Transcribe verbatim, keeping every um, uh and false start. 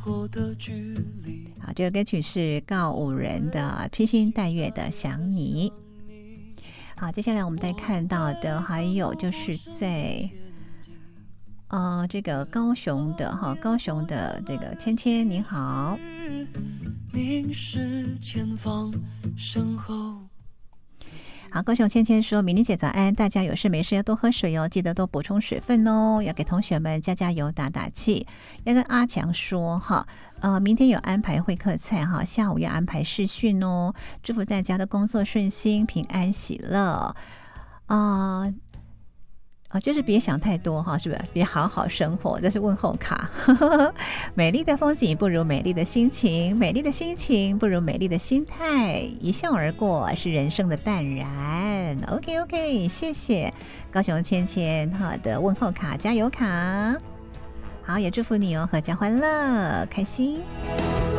好，这首歌曲是告五人的披星戴月的想你。好，接下来我们再看到的还有就是在呃这个高雄的哈，高雄的这个芊芊，你好。凝视前方身后。好，高雄芊芊说：“明玲姐早安，大家有事没事要多喝水哦，记得多补充水分哦，要给同学们加加油打打气。要跟阿强说哈，呃，明天有安排会客菜哈，下午要安排视讯哦，祝福大家的工作顺心、平安喜乐啊。呃”哦，就是别想太多哈，是不是？别好好生活，这是问候卡。美丽的风景不如美丽的心情，美丽的心情不如美丽的心态。一笑而过是人生的淡然。OK OK， 谢谢高雄芊芊好的问候卡，加油卡。好，也祝福你哦，阖家欢乐，开心。